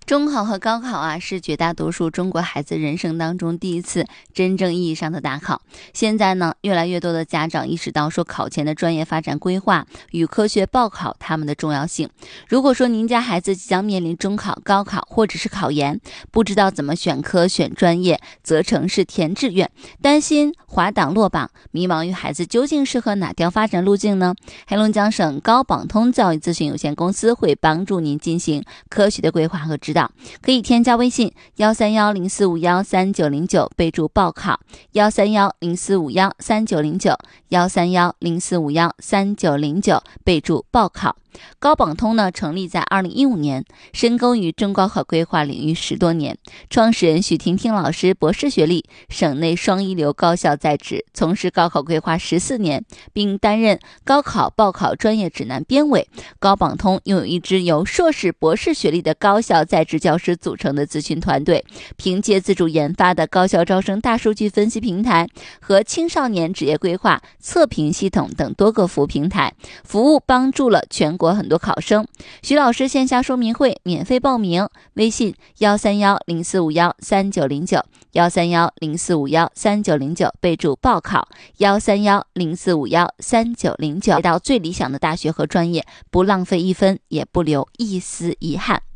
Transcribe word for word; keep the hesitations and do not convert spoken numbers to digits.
中考和高考啊，是绝大多数中国孩子人生当中第一次真正意义上的大考。现在呢，越来越多的家长意识到说，考前的专业发展规划与科学报考他们的重要性。如果说您家孩子即将面临中考、高考或者是考研，不知道怎么选科、选专业、择城市、填志愿，担心滑档落榜，迷茫于孩子究竟适合哪条发展路径呢？黑龙江省高榜通教育咨询有限公司会帮助您进行科学的规划和指导。可以添加微信幺三幺零四五幺三九零九，备注报考幺三幺零四五幺三九零九幺三幺零四五幺三九零九，备注报考。高榜通呢，成立在二零一五年，深耕于中高考规划领域十多年。创始人许婷婷老师博士学历，省内双一流高校在职，从事高考规划十四年，并担任高考报考专业指南编委。高榜通拥有一支由硕士、博士学历的高校在职教师组成的咨询团队，凭借自主研发的高校招生大数据分析平台和青少年职业规划测评系统等多个服务平台，服务帮助了全国很多考生。徐老师线下说明会免费报名，微信幺三幺零四五幺三九零九幺三幺零四五幺三九零九，备注报考幺三幺零四五幺三九零九，到最理想的大学和专业，不浪费一分，也不留一丝遗憾。